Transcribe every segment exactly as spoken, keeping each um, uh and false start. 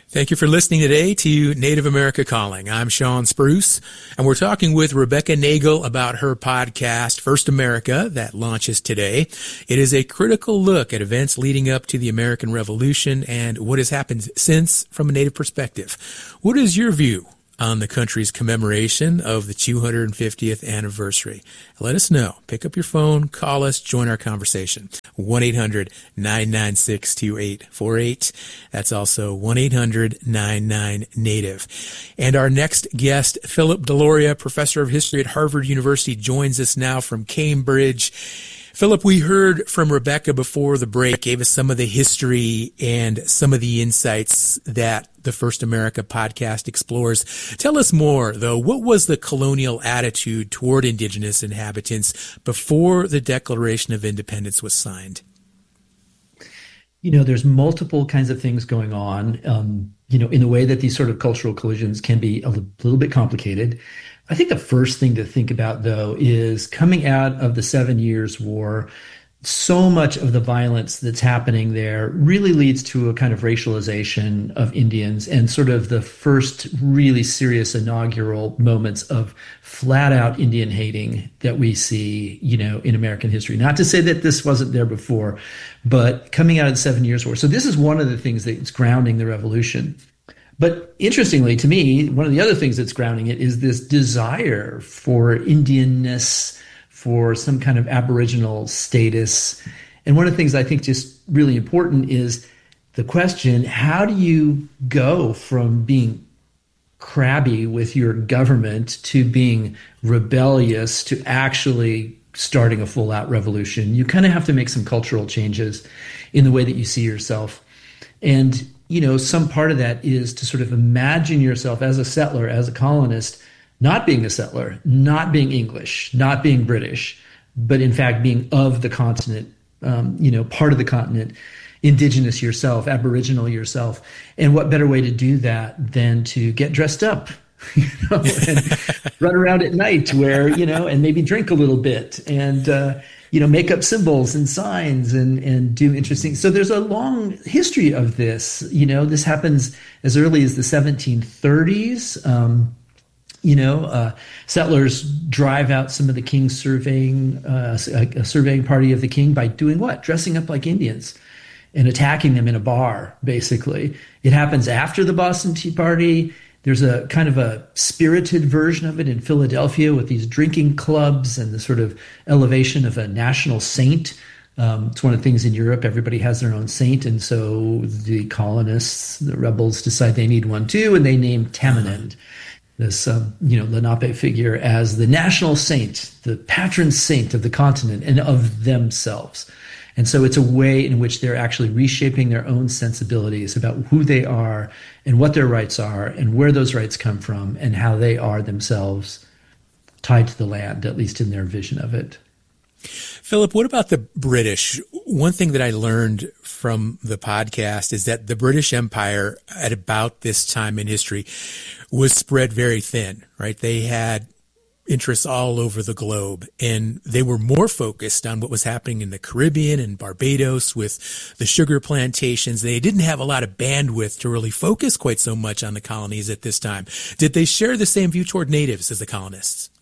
Thank you for listening today to Native America Calling. I'm Sean Spruce, and we're talking with Rebecca Nagle about her podcast, First America, that launches today. It is a critical look at events leading up to the American Revolution and what has happened since from a Native perspective. What is your view on the country's commemoration of the two hundred fiftieth anniversary? Let us know. Pick up your phone, call us, join our conversation. one eight hundred nine nine six two eight four eight. That's also one eight hundred nine nine native. And our next guest, Philip Deloria, professor of history at Harvard University, joins us now from Cambridge. Philip, we heard from Rebecca before the break, gave us some of the history and some of the insights that the First America podcast explores. Tell us more, though. What was the colonial attitude toward indigenous inhabitants before the Declaration of Independence was signed? You know, there's multiple kinds of things going on, um, you know, in the way that these sort of cultural collisions can be a little bit complicated. I think the first thing to think about, though, is coming out of the Seven Years' War, so much of the violence that's happening there really leads to a kind of racialization of Indians and sort of the first really serious inaugural moments of flat out Indian hating that we see, you know, in American history. Not to say that this wasn't there before, but coming out of the Seven Years' War. So this is one of the things that's grounding the revolution. But interestingly, to me, one of the other things that's grounding it is this desire for Indianness, for some kind of Aboriginal status. And one of the things I think just really important is the question, how do you go from being crabby with your government to being rebellious to actually starting a full-out revolution? You kind of have to make some cultural changes in the way that you see yourself. And you know, some part of that is to sort of imagine yourself as a settler, as a colonist, not being a settler, not being English, not being British, but in fact being of the continent, um, you know, part of the continent, indigenous yourself, Aboriginal yourself. And what better way to do that than to get dressed up, you know, and run around at night where, you know, and maybe drink a little bit and, uh, you know, make up symbols and signs and, and do interesting. So there's a long history of this. You know, this happens as early as the seventeen thirties. Um, you know, uh, settlers drive out some of the king's surveying, uh, a, a surveying party of the king by doing what? Dressing up like Indians and attacking them in a bar, basically. It happens after the Boston Tea Party. There's a kind of a spirited version of it in Philadelphia with these drinking clubs and the sort of elevation of a national saint. Um, it's one of the things in Europe, everybody has their own saint. And so the colonists, the rebels, decide they need one too. And they name Tamenund, this, um, you know, Lenape figure, as the national saint, the patron saint of the continent and of themselves. And so it's a way in which they're actually reshaping their own sensibilities about who they are and what their rights are and where those rights come from and how they are themselves tied to the land, at least in their vision of it. Philip, what about the British? One thing that I learned from the podcast is that the British Empire at about this time in history was spread very thin, right? They had interests all over the globe, and they were more focused on what was happening in the Caribbean and Barbados with the sugar plantations. They didn't have a lot of bandwidth to really focus quite so much on the colonies at this time. Did they share the same view toward natives as the colonists?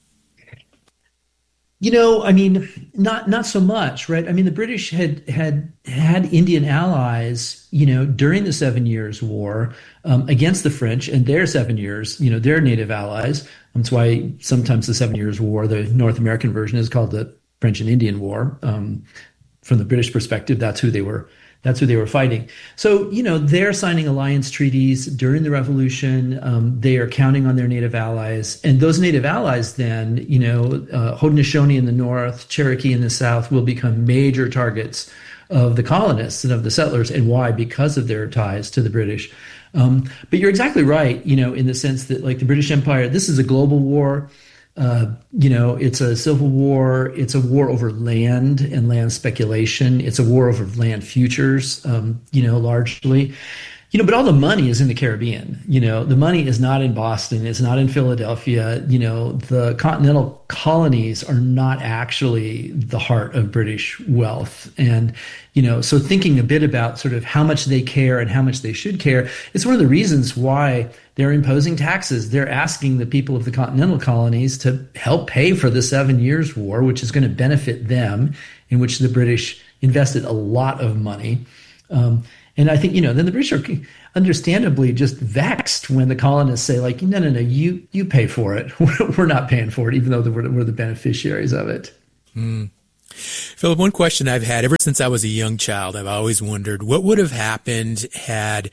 You know, I mean, not not so much, right? I mean, the British had had had Indian allies, you know, during the Seven Years' War um, against the French and their Seven Years, you know, their native allies. That's why sometimes the Seven Years' War, the North American version, is called the French and Indian War. Um, from the British perspective, that's who they were. That's who they were fighting. So, you know, they're signing alliance treaties during the Revolution. Um, they are counting on their native allies. And those native allies then, you know, uh, Haudenosaunee in the north, Cherokee in the south will become major targets of the colonists and of the settlers. And why? Because of their ties to the British. Um, but you're exactly right, you know, in the sense that, like, the British Empire, this is a global war. Uh, you know, it's a civil war. It's a war over land and land speculation. It's a war over land futures, um, you know, largely. You know, but all the money is in the Caribbean. You know, the money is not in Boston. It's not in Philadelphia. You know, the continental colonies are not actually the heart of British wealth. And, you know, so thinking a bit about sort of how much they care and how much they should care, it's one of the reasons why they're imposing taxes. They're asking the people of the continental colonies to help pay for the Seven Years' War, which is going to benefit them, in which the British invested a lot of money. Um, And I think, you know, then the British are understandably just vexed when the colonists say, like, no, no, no, you you pay for it. We're not paying for it, even though we're, we're the beneficiaries of it. Mm. Philip, one question I've had ever since I was a young child, I've always wondered what would have happened had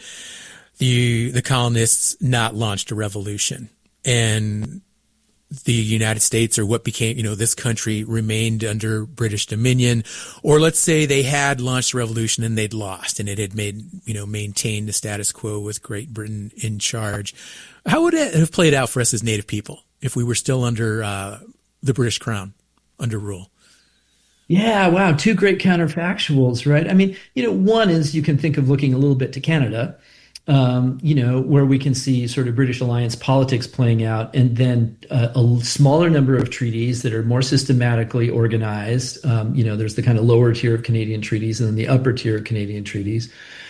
the the colonists not launched a revolution and the United States, or what became, you know, this country remained under British dominion, or let's say they had launched a revolution and they'd lost and it had made, you know, maintained the status quo with Great Britain in charge. How would it have played out for us as Native people if we were still under uh, the British Crown, under rule? Yeah, wow, two great counterfactuals, right? I mean, you know, one is you can think of looking a little bit to Canada, Um, you know, where we can see sort of British alliance politics playing out, and then uh, a smaller number of treaties that are more systematically organized. Um, you know, there's the kind of lower tier of Canadian treaties and then the upper tier of Canadian treaties,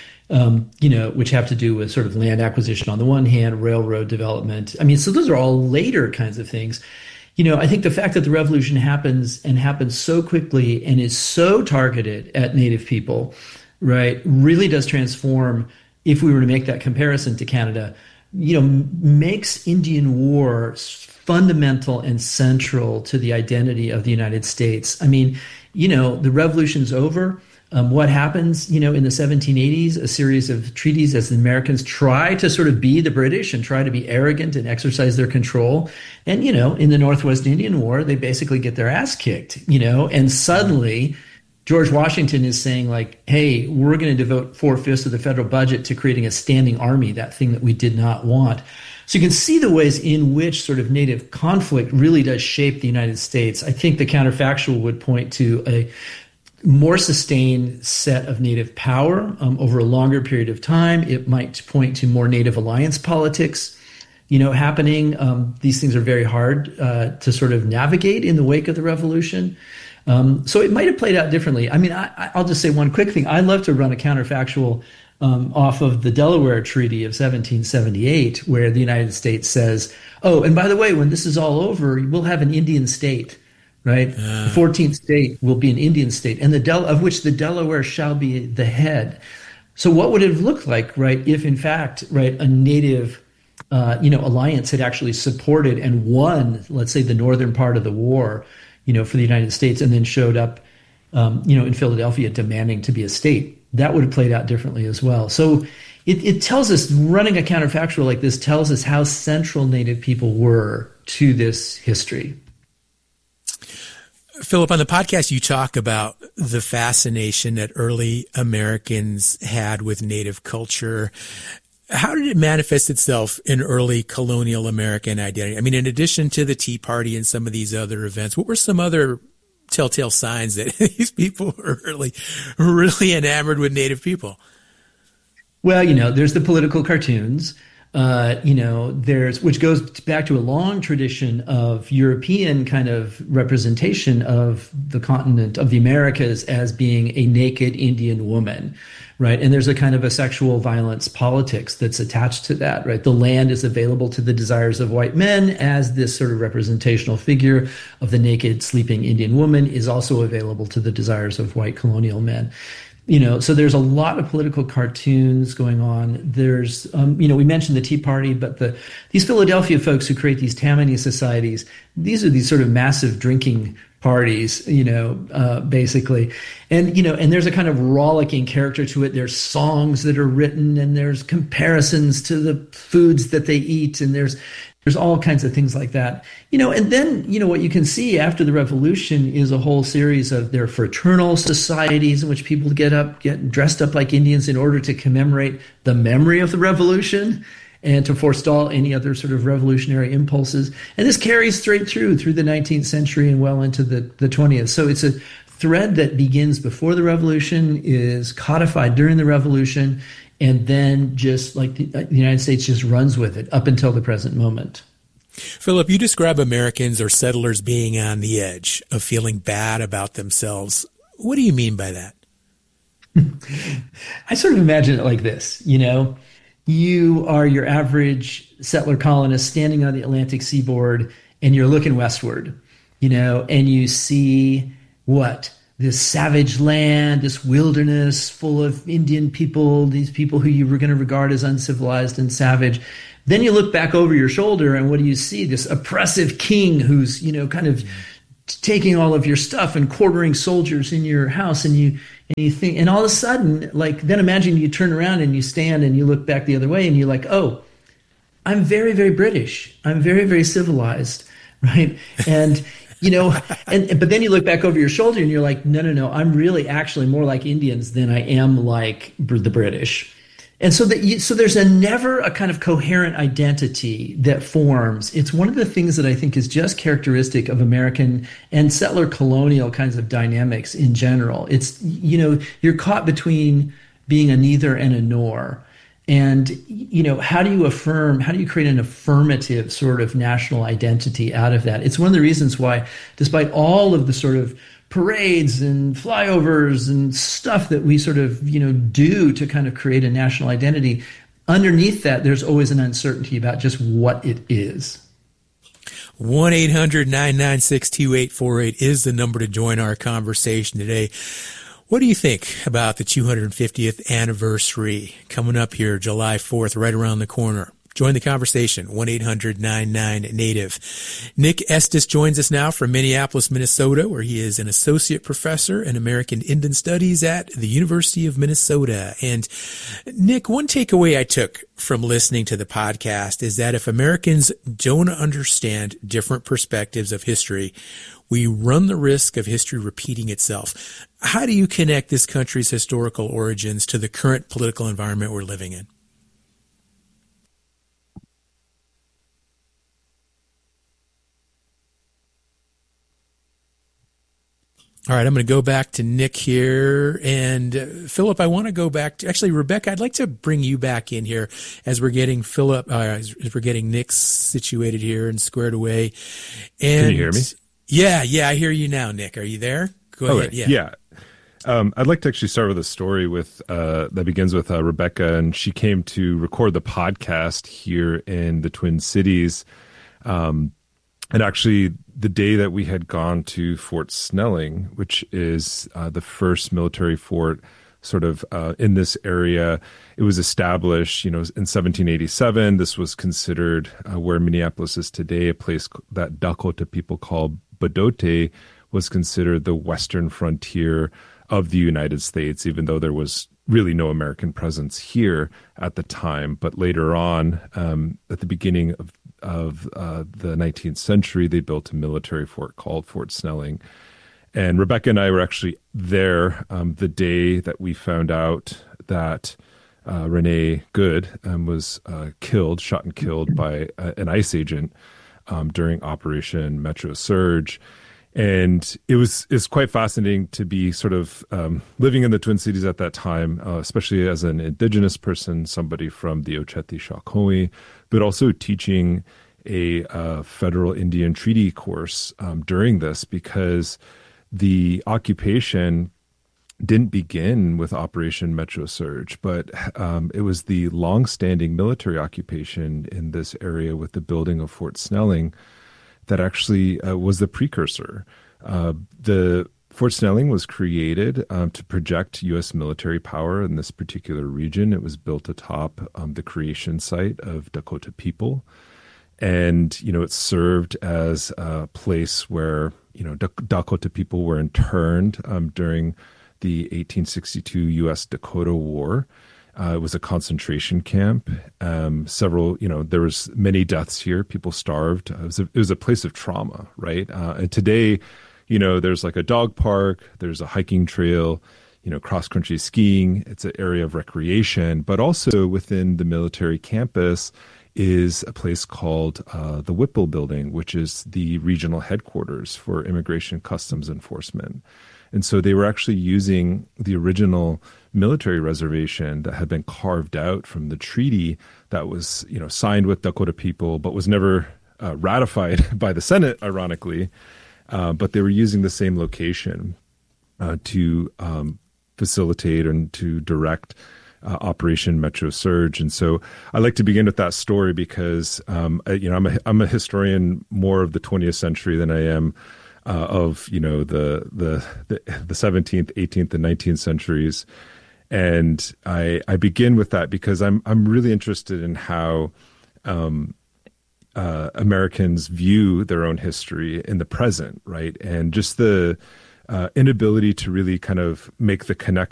um, you know, which have to do with sort of land acquisition on the one hand, railroad development. I mean, so those are all later kinds of things. You know, I think the fact that the revolution happens and happens so quickly and is so targeted at Native people, right, really does transform, if we were to make that comparison to Canada, you know, makes Indian War fundamental and central to the identity of the United States. I mean, you know, the revolution's over. Um, what happens, you know, in the seventeen eighties, a series of treaties as the Americans try to sort of be the British and try to be arrogant and exercise their control. And, you know, in the Northwest Indian War, they basically get their ass kicked, you know, and suddenly George Washington is saying, like, hey, we're going to devote four-fifths of the federal budget to creating a standing army, that thing that we did not want. So you can see the ways in which sort of Native conflict really does shape the United States. I think the counterfactual would point to a more sustained set of Native power um, over a longer period of time. It might point to more Native alliance politics, you know, happening. Um, these things are very hard uh, to sort of navigate in the wake of the revolution. Um, so it might have played out differently. I mean, I, I'll just say one quick thing. I love to run a counterfactual um, off of the Delaware Treaty of seventeen seventy-eight, where the United States says, oh, and by the way, when this is all over, we'll have an Indian state, right? Uh. The fourteenth state will be an Indian state, and the Del- of which the Delaware shall be the head. So what would it have looked like, right, if in fact, right, a Native uh, you know, alliance had actually supported and won, let's say, the northern part of the war, you know, for the United States, and then showed up, um, you know, in Philadelphia demanding to be a state? That would have played out differently as well. So it, it tells us, running a counterfactual like this tells us how central Native people were to this history. Philip, on the podcast, you talk about the fascination that early Americans had with Native culture. How did it manifest itself in early colonial American identity? I mean, in addition to the Tea Party and some of these other events, what were some other telltale signs that these people were really, really enamored with Native people? Well, you know, there's the political cartoons, uh, you know, there's, which goes back to a long tradition of European kind of representation of the continent of the Americas as being a naked Indian woman. Right. And there's a kind of a sexual violence politics that's attached to that. Right. The land is available to the desires of white men, as this sort of representational figure of the naked sleeping Indian woman is also available to the desires of white colonial men. You know, so there's a lot of political cartoons going on. There's, um, you know, we mentioned the Tea Party, but the these Philadelphia folks who create these Tammany societies, these are these sort of massive drinking parties, you know, uh, basically. And, you know, and there's a kind of rollicking character to it. There's songs that are written, and there's comparisons to the foods that they eat, and there's There's all kinds of things like that, you know, and then, you know, what you can see after the revolution is a whole series of their fraternal societies in which people get up, get dressed up like Indians in order to commemorate the memory of the revolution and to forestall any other sort of revolutionary impulses. And this carries straight through, through the nineteenth century and well into the, the twentieth. So it's a thread that begins before the revolution, is codified during the revolution, and then just like the, the United States just runs with it up until the present moment. Philip, you describe Americans or settlers being on the edge of feeling bad about themselves. What do you mean by that? I sort of imagine it like this, you know, you are your average settler colonist standing on the Atlantic seaboard and you're looking westward, you know, and you see what? This savage land, this wilderness full of Indian people, these people who you were going to regard as uncivilized and savage. Then you look back over your shoulder and what do you see? This oppressive king who's, you know, kind of taking all of your stuff and quartering soldiers in your house, and you and you think, and all of a sudden, like, then imagine you turn around and you stand and you look back the other way and you're like, oh, I'm very, very British. I'm very, very civilized, right? And you know, and but then you look back over your shoulder and you're like, no, no, no, I'm really actually more like Indians than I am like the British. And so that you, so there's a never a kind of coherent identity that forms. It's one of the things that I think is just characteristic of American and settler colonial kinds of dynamics in general. It's, you know, you're caught between being a neither and a nor. And, you know, how do you affirm, how do you create an affirmative sort of national identity out of that? It's one of the reasons why, despite all of the sort of parades and flyovers and stuff that we sort of, you know, do to kind of create a national identity, underneath that, there's always an uncertainty about just what it is. one eight hundred nine nine six two eight four eight is the number to join our conversation today. What do you think about the two hundred fiftieth anniversary coming up here, July fourth, right around the corner? Join the conversation, one eight hundred nine nine native. Nick Estes joins us now from Minneapolis, Minnesota, where he is an associate professor in American Indian Studies at the University of Minnesota. And Nick, one takeaway I took from listening to the podcast is that if Americans don't understand different perspectives of history, we run the risk of history repeating itself. How do you connect this country's historical origins to the current political environment we're living in? All right, I'm going to go back to Nick here. And uh, Philip, I want to go back to, actually, Rebecca, I'd like to bring you back in here as we're getting Philip, uh, as, as we're getting Nick situated here and squared away. And can you hear me? Yeah, yeah, I hear you now, Nick. Are you there? Go okay, ahead. Yeah. yeah. Um, I'd like to actually start with a story with uh, that begins with uh, Rebecca, and she came to record the podcast here in the Twin Cities. Um, and actually, the day that we had gone to Fort Snelling, which is uh, the first military fort sort of uh, in this area, it was established, you know, in seventeen eighty-seven. This was considered uh, where Minneapolis is today, a place that Dakota people call Badote, was considered the western frontier of the United States, even though there was really no American presence here at the time. But later on, um, at the beginning of, of uh, the nineteenth century, they built a military fort called Fort Snelling. And Rebecca and I were actually there um, the day that we found out that uh, Renee Good um, was uh, killed, shot and killed by uh, an ICE agent um, during Operation Metro Surge. And it was it's quite fascinating to be sort of um, living in the Twin Cities at that time, uh, especially as an Indigenous person, somebody from the Oceti-Sakowin, but also teaching a uh, federal Indian treaty course um, during this, because the occupation didn't begin with Operation Metro Surge, but um, it was the longstanding military occupation in this area with the building of Fort Snelling that actually uh, was the precursor. Uh, the Fort Snelling was created um, to project U S military power in this particular region. It was built atop um, the creation site of Dakota people. And, you know, it served as a place where, you know, D- Dakota people were interned um, during the eighteen sixty-two U S Dakota War. Uh, it was a concentration camp. Um, several, you know, there was many deaths here. People starved. It was a, it was a place of trauma, right? Uh, and today, you know, there's like a dog park. There's a hiking trail, you know, cross-country skiing. It's an area of recreation. But also within the military campus is a place called uh, the Whipple Building, which is the regional headquarters for Immigration Customs Enforcement. And so they were actually using the original military reservation that had been carved out from the treaty that was, you know, signed with Dakota people, but was never uh, ratified by the Senate, ironically. Uh, but they were using the same location uh, to um, facilitate and to direct uh, Operation Metro Surge. And so I like to begin with that story because, um, I, you know, I'm a, I'm a historian more of the twentieth century than I am uh, of, you know, the, the, the, the seventeenth, eighteenth, and nineteenth centuries. And I, I begin with that because I'm, I'm really interested in how, um, Uh, Americans view their own history in the present, right? And just the uh, inability to really kind of make the connection